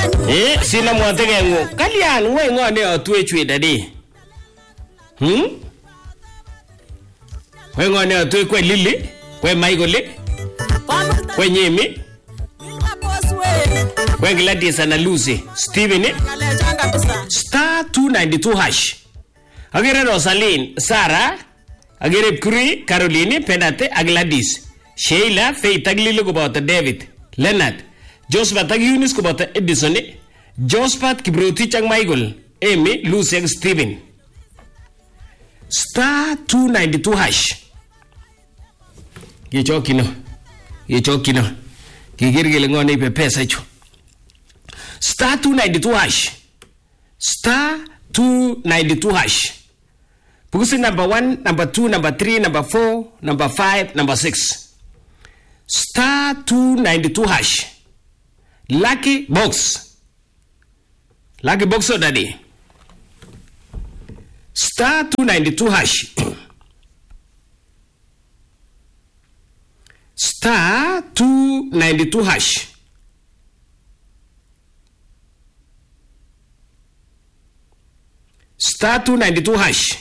Sina mwatege ngo. Kalyan we ngone otwe chweda di. We ngone otwe kwe Lily, kwe Michael, kwe Nyemi. Kwe Gladys na Lucy, Steven. Star 292 hash. Agere Rosaline, Sarah, agere Kuri, Caroline, Penate, Gladys, Sheila, Faith, Aglilo kubota David, Leonard, Josephat Eunice kubota Edison, Josephat Kibroti Chang Michael, Amy, Lucy, Steven. Star 292 hash. Yechokino. Kigirgile ngone ipe pesa hicho. Star 292 hash. Star 292 hash. Pukusi number 1, number 2, number 3, number 4, number 5, number 6. Star 292 hash. Lucky box. Lucky box o daddy. Star 292 hash. Star 292 hash. Star 292 hash.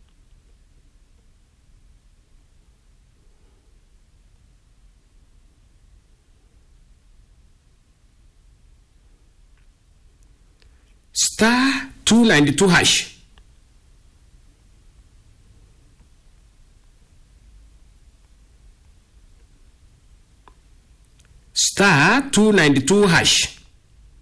Star 292 hash. Star 292 hash.